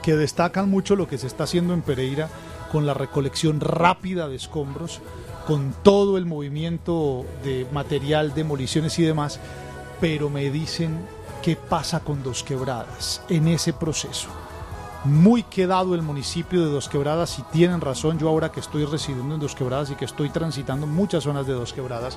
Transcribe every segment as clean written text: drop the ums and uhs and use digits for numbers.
que destacan mucho lo que se está haciendo en Pereira con la recolección rápida de escombros, con todo el movimiento de material, demoliciones y demás, pero me dicen qué pasa con Dos Quebradas en ese proceso. Muy quedado el municipio de Dos Quebradas, y tienen razón, yo ahora que estoy residiendo en Dos Quebradas y que estoy transitando muchas zonas de Dos Quebradas,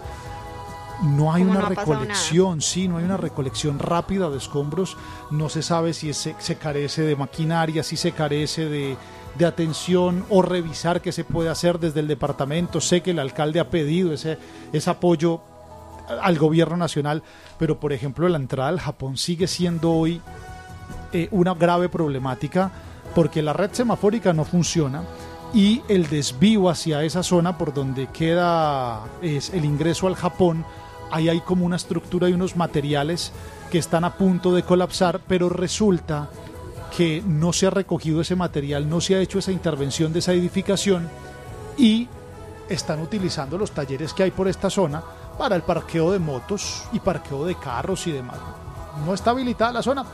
no hay una recolección, sí, no hay una recolección rápida de escombros, no se sabe si se carece de maquinaria, si se carece de atención o revisar qué se puede hacer desde el departamento. Sé que el alcalde ha pedido ese apoyo al gobierno nacional, pero por ejemplo la entrada al Japón sigue siendo hoy una grave problemática, porque la red semafórica no funciona y el desvío hacia esa zona por donde queda el ingreso al Japón, ahí hay como una estructura y unos materiales que están a punto de colapsar, pero resulta que no se ha recogido ese material, no se ha hecho esa intervención de esa edificación y están utilizando los talleres que hay por esta zona para el parqueo de motos y parqueo de carros y demás. No está habilitada la zona,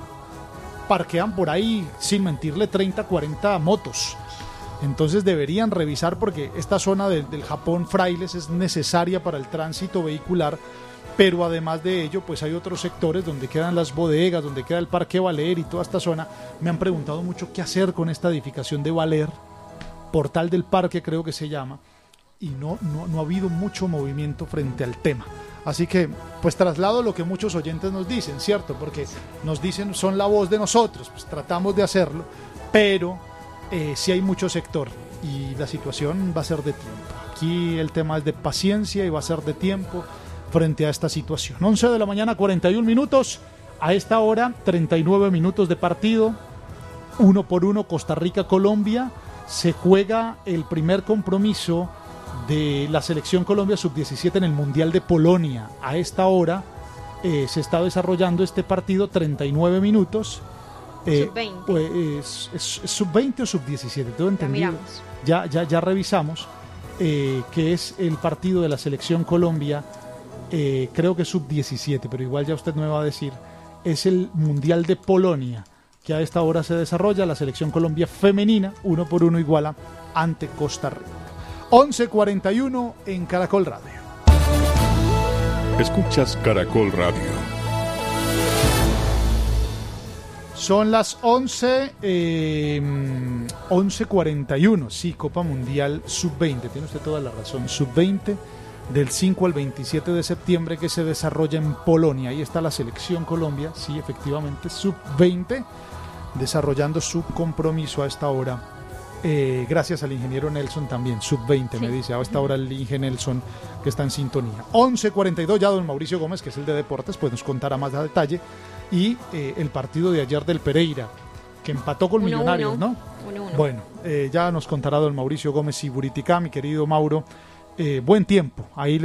parquean por ahí, sin mentirle, 30, 40 motos. Entonces deberían revisar, porque esta zona del Japón Frailes es necesaria para el tránsito vehicular, pero además de ello pues hay otros sectores donde quedan las bodegas, donde queda el Parque Valer y toda esta zona. Me han preguntado mucho qué hacer con esta edificación de Valer, Portal del Parque creo que se llama, y no ha habido mucho movimiento frente al tema. Así que pues traslado lo que muchos oyentes nos dicen, ¿cierto? Porque nos dicen, son la voz de nosotros, pues tratamos de hacerlo, pero sí hay mucho sector y la situación va a ser de tiempo. Aquí el tema es de paciencia y va a ser de tiempo frente a esta situación. 11 de la mañana, 41 minutos. A esta hora, 39 minutos de partido. 1-1 Costa Rica-Colombia. Se juega el primer compromiso de la selección Colombia sub-17 en el Mundial de Polonia. A esta hora se está desarrollando este partido, 39 minutos. Sub-20. ¿Es sub-20 o sub-17? Todo entendido. Ya revisamos que es el partido de la selección Colombia. Creo que es sub-17, pero igual ya usted me va a decir. Es el Mundial de Polonia, que a esta hora se desarrolla. La selección Colombia femenina, 1-1 iguala ante Costa Rica. 11:41 en Caracol Radio. Escuchas Caracol Radio. Son las 11:41, sí, Copa Mundial Sub-20, tiene usted toda la razón, Sub-20, del 5 al 27 de septiembre, que se desarrolla en Polonia. Ahí está la selección Colombia, sí, efectivamente, Sub-20, desarrollando su compromiso a esta hora. Gracias al ingeniero Nelson también, Sub-20, sí. Me dice a esta hora el ingeniero Nelson, que está en sintonía. 11:42, ya don Mauricio Gómez, que es el de Deportes, pues nos contará más a detalle. Y el partido de ayer del Pereira, que empató con Millonarios, ¿no? 1-1. Bueno, ya nos contará don Mauricio Gómez y Buriticá, mi querido Mauro. Buen tiempo, ahí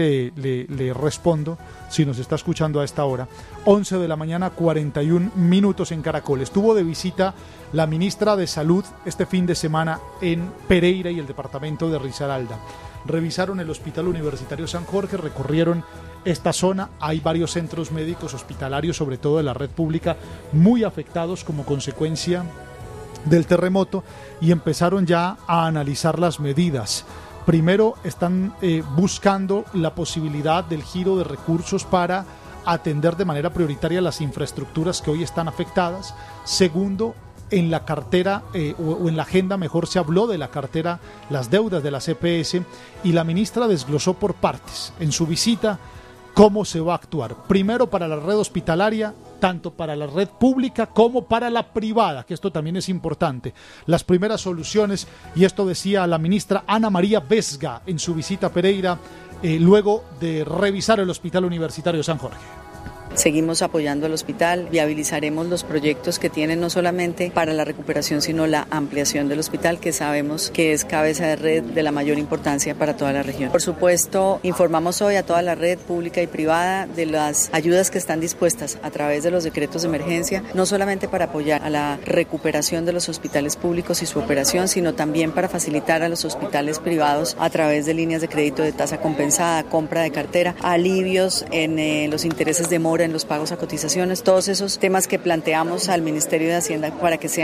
le respondo si nos está escuchando a esta hora. 11 de la mañana, 41 minutos en Caracol. Estuvo de visita la ministra de Salud este fin de semana en Pereira y el departamento de Risaralda. Revisaron el Hospital Universitario San Jorge, recorrieron esta zona. Hay varios centros médicos hospitalarios, sobre todo de la red pública, muy afectados como consecuencia del terremoto, y empezaron ya a analizar las medidas. Primero están buscando la posibilidad del giro de recursos para atender de manera prioritaria las infraestructuras que hoy están afectadas. Segundo, en la cartera o en la agenda, mejor, se habló de la cartera, las deudas de la CPS, y la ministra desglosó por partes en su visita cómo se va a actuar. Primero para la red hospitalaria, tanto para la red pública como para la privada, que esto también es importante. Las primeras soluciones, y esto decía la ministra Ana María Vesga en su visita a Pereira, luego de revisar el Hospital Universitario San Jorge. Seguimos apoyando al hospital, viabilizaremos los proyectos que tienen no solamente para la recuperación, sino la ampliación del hospital, que sabemos que es cabeza de red de la mayor importancia para toda la región. Por supuesto, informamos hoy a toda la red pública y privada de las ayudas que están dispuestas a través de los decretos de emergencia, no solamente para apoyar a la recuperación de los hospitales públicos y su operación, sino también para facilitar a los hospitales privados a través de líneas de crédito de tasa compensada, compra de cartera, alivios en los intereses de mora, en los pagos a cotizaciones, todos esos temas que planteamos al Ministerio de Hacienda para que sean